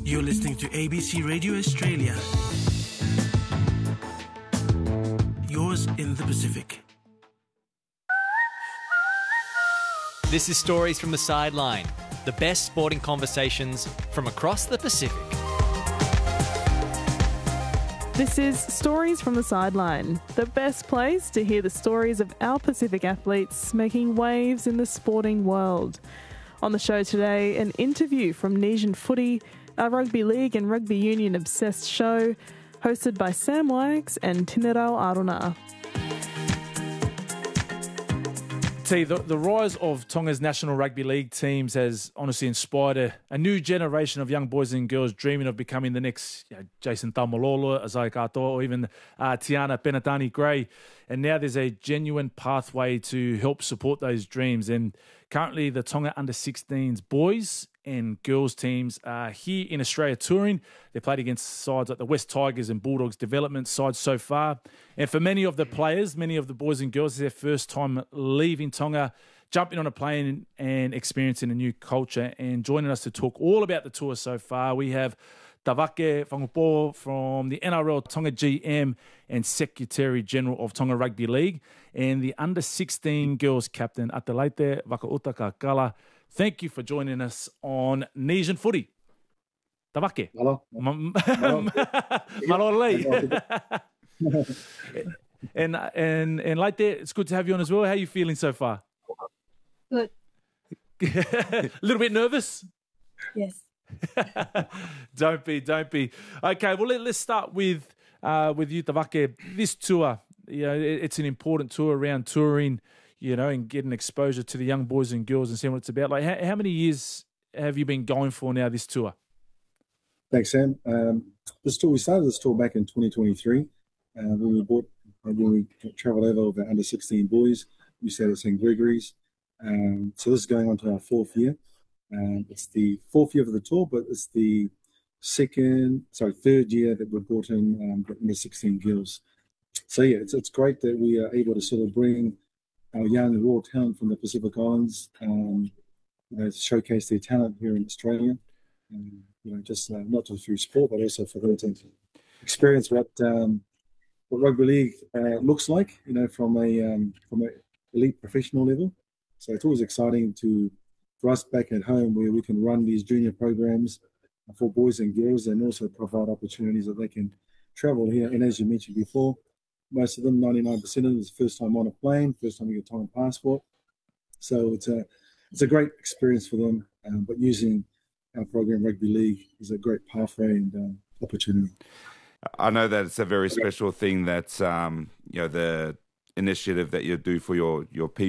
You're listening to ABC Radio Australia. Yours in the Pacific. This is Stories from the Sideline, the best sporting conversations from across the Pacific. This is Stories from the Sideline, the best place to hear the stories of our Pacific athletes making waves in the sporting world. On the show today, an interview from Nesian Footy, our rugby league and rugby union obsessed show, hosted by Sam Wags and Tinerau Aruna. The rise of Tonga's National Rugby League teams has honestly inspired a new generation of young boys and girls dreaming of becoming the next Jason Taumalolo, Isaiah Katoa, or even Tiana Penatani-Gray. And now there's a genuine pathway to help support those dreams. And currently the Tonga Under-16s boys and girls teams are here in Australia touring. They played against sides like the West Tigers and Bulldogs development sides so far. And for many of the players, many of the boys and girls, it's their first time leaving Tonga, jumping on a plane and experiencing a new culture. And joining us to talk all about the tour so far, we have Tavake Whangupo from the NRL Tonga GM and Secretary General of Tonga Rugby League, and the Under-16 girls captain, Atalaite Wakautaka Kala. Thank you for joining us on Nesian Footy. Tavake. Hello. Malolei. And like that, it's good to have you on as well. How are you feeling so far? Good. A little bit nervous? Yes. Don't be. Okay, well, let's start with you, Tavake. This tour, it's an important tour around touring, and getting exposure to the young boys and girls and seeing what it's about. Like, how many years have you been going for now, this tour? Thanks, Sam. We started this tour back in 2023 when we travelled over with our Under-16 boys. We stayed at St. Gregory's. So this is going on to our fourth year. It's the fourth year of the tour, but it's the third year that we've brought in the Under-16 girls. So yeah, it's great that we are able to sort of bring our young raw talent from the Pacific Islands, to showcase their talent here in Australia. Not just through sport, but also for them to experience what rugby league looks like, from a elite professional level. So it's always exciting for us back at home where we can run these junior programs for boys and girls and also provide opportunities that they can travel here. And as you mentioned before, most of them, 99% of them, is first time on a plane, first time you get a Tongan passport. So it's a great experience for them. But using our program, Rugby League, is a great pathway and opportunity. I know that it's a very special thing that the initiative that you do for your people